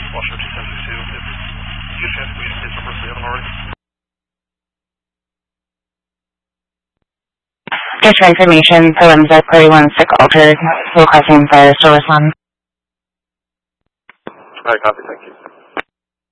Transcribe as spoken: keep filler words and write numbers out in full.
Washington two seven six two. If you get a chance to communicate number if we haven't already. Get your information for Windsor thirty-one six altered, requesting for service one. Alright, copy, thank you.